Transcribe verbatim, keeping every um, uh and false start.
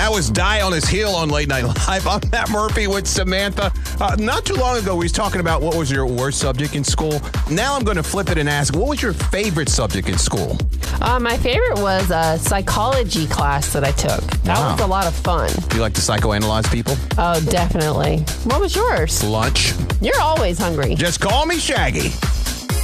That was Die on His Heel on Late Night Live. I'm Matt Murphy with Samantha. Uh, not too long ago, we was talking about what was your worst subject in school. Now I'm going to flip it and ask, what was your favorite subject in school? Uh, my favorite was a psychology class that I took. That Wow. was a lot of fun. Do you like to psychoanalyze people? Oh, definitely. What was yours? Lunch. You're always hungry. Just call me Shaggy.